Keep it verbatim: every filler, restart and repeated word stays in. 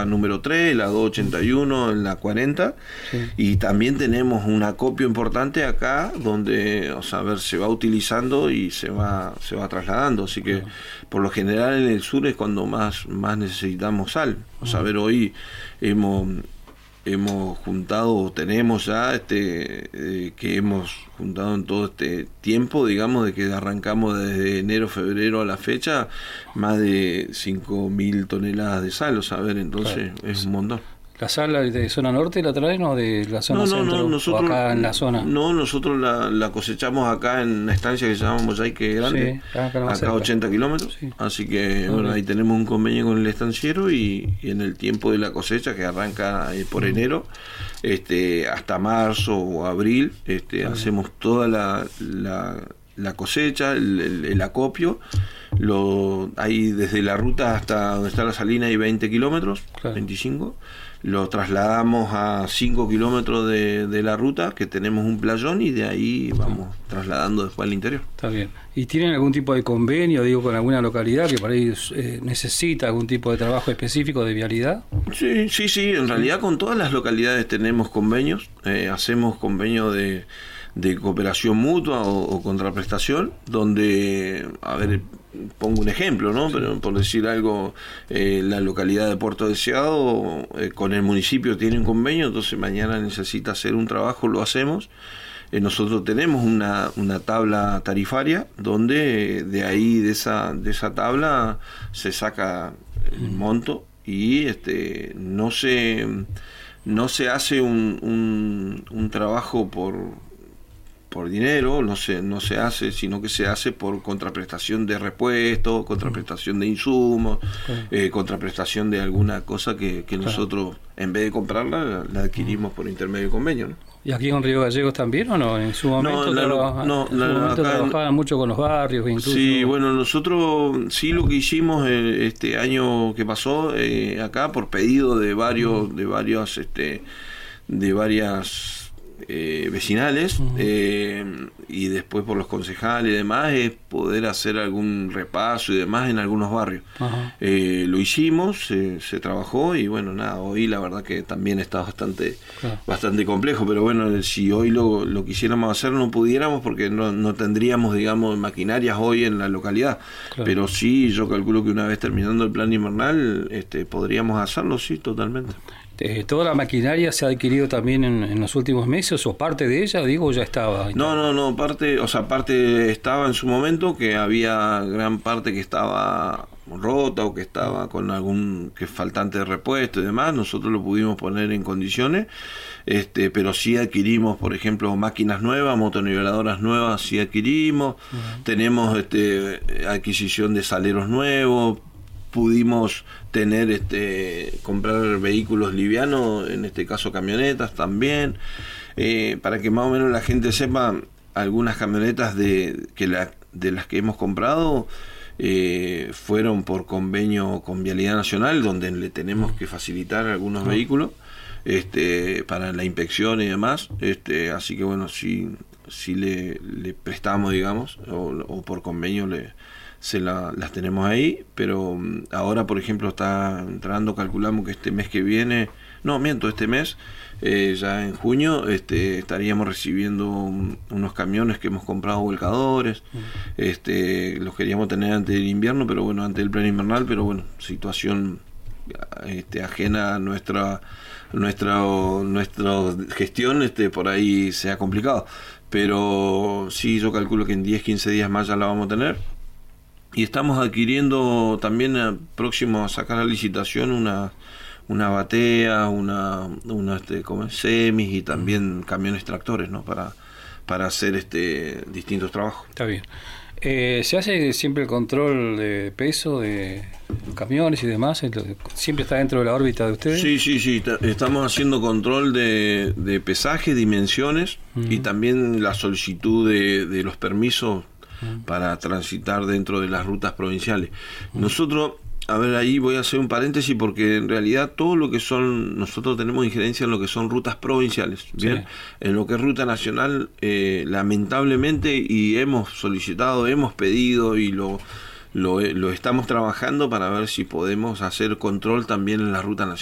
ruta número tres, la doscientos ochenta y uno, en la cuarenta, sí. Y también tenemos un acopio importante acá, donde, o sea, a ver, se va utilizando y se va se va trasladando, así que, uh-huh. por lo general en el sur es cuando más, más necesitamos sal. O sea, uh-huh. a ver, hoy hemos... hemos juntado, tenemos ya este eh, que hemos juntado en todo este tiempo, digamos, de que arrancamos desde enero, febrero a la fecha, más de cinco mil toneladas de sal, o sea, a ver, entonces claro. es un montón. ¿La sal de zona norte la traen o de la zona no, no, centro no, nosotros, o acá en la zona? No, nosotros la, la cosechamos acá en una estancia que se llama Mosaique Grande, sí, acá, acá ochenta kilómetros, sí. Así que bueno, ahí tenemos un convenio con el estanciero y, y en el tiempo de la cosecha, que arranca eh, por mm. enero, este hasta marzo o abril, este sí. hacemos toda la, la, la cosecha, el, el, el acopio. Lo, hay desde la ruta hasta donde está la salina hay veinte kilómetros, claro. veinticinco. Lo trasladamos a cinco kilómetros de, de la ruta, que tenemos un playón, y de ahí vamos trasladando después al interior. Está bien. ¿Y tienen algún tipo de convenio, digo, con alguna localidad que por ahí eh, necesita algún tipo de trabajo específico de vialidad? Sí, sí, sí. En sí. realidad con todas las localidades tenemos convenios. Eh, hacemos convenios de, de cooperación mutua o, o contraprestación, donde, a ver... pongo un ejemplo, ¿no? Sí. Pero por decir algo, eh, la localidad de Puerto Deseado eh, con el municipio tiene un convenio, entonces mañana necesita hacer un trabajo, lo hacemos. Eh, nosotros tenemos una, una tabla tarifaria donde eh, de ahí, de esa, de esa tabla, se saca el monto y este no se, no se hace un, un, un trabajo por... por dinero, no se, no se hace, sino que se hace por contraprestación de repuestos, contraprestación de insumos, claro. eh, contraprestación de alguna cosa que, que claro. nosotros, en vez de comprarla, la adquirimos por intermedio de convenio, ¿no? ¿Y aquí en Río Gallegos también o no? En su momento, no, la, trabaja, no, en su la, momento acá, trabajaban mucho con los barrios. Incluso. Sí, bueno, nosotros sí lo que hicimos eh, este año que pasó eh, acá, por pedido de varios, uh-huh. de varios, este, de varias... Eh, vecinales, uh-huh. eh, y después por los concejales y demás, es poder hacer algún repaso y demás en algunos barrios. Uh-huh. Eh, lo hicimos, eh, se trabajó y bueno, nada, hoy la verdad que también está bastante claro. bastante complejo, pero bueno, si hoy lo, lo quisiéramos hacer no pudiéramos porque no, no tendríamos, digamos, maquinarias hoy en la localidad, claro. pero sí, yo calculo que una vez terminando el plan invernal este, podríamos hacerlo, sí, totalmente. Eh, ¿Toda la maquinaria se ha adquirido también en, en los últimos meses o parte de ella, digo, ya estaba? No, no, no, parte, o sea, parte estaba en su momento, que había gran parte que estaba rota o que estaba con algún que faltante de repuesto y demás, nosotros lo pudimos poner en condiciones, este, pero sí adquirimos, por ejemplo, máquinas nuevas, motoniveladoras nuevas, sí adquirimos, uh-huh. tenemos este, adquisición de saleros nuevos, pudimos tener este comprar vehículos livianos, en este caso camionetas también, eh, para que más o menos la gente sepa, algunas camionetas de que la de las que hemos comprado eh, fueron por convenio con Vialidad Nacional, donde le tenemos que facilitar algunos vehículos este para la inspección y demás, este así que bueno, si si le, le prestamos, digamos, o, o por convenio le se la, las tenemos ahí, pero ahora por ejemplo está entrando, calculamos que este mes que viene, no miento, este mes, eh, ya en junio, este estaríamos recibiendo un, unos camiones que hemos comprado, volcadores, uh-huh. este los queríamos tener antes del invierno, pero bueno, antes del plan invernal, pero bueno, situación este ajena a nuestra nuestra nuestra gestión, este por ahí se ha complicado, pero sí, yo calculo que en diez, quince días más ya la vamos a tener. Y estamos adquiriendo también, eh, próximo a sacar a licitación, una una batea, una, una este, como es, semis y también camiones tractores, ¿no? Para, para hacer este distintos trabajos. Está bien. Eh, ¿Se hace siempre el control de peso de camiones y demás? ¿Siempre está dentro de la órbita de ustedes? Sí, sí, sí. Estamos haciendo control de, de pesaje, dimensiones, uh-huh. y también la solicitud de, de los permisos para transitar dentro de las rutas provinciales. Uh-huh. Nosotros, a ver, ahí voy a hacer un paréntesis porque en realidad todo lo que son, nosotros tenemos injerencia en lo que son rutas provinciales, ¿bien? Sí. En lo que es ruta nacional, eh, lamentablemente, y hemos solicitado, hemos pedido y lo, lo, lo estamos trabajando para ver si podemos hacer control también en la ruta nacional.